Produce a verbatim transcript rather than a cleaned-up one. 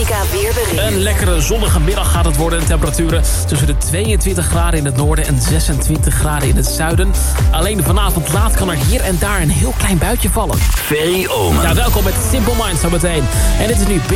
Veronica weerbericht. Een lekkere zonnige middag gaat het worden. Temperaturen tussen de tweeëntwintig graden in het noorden en zesentwintig graden in het zuiden. Alleen vanavond laat kan er hier en daar een heel klein buitje vallen. Ferry Omen. Ja, welkom met Simple Minds zo meteen. En dit is nu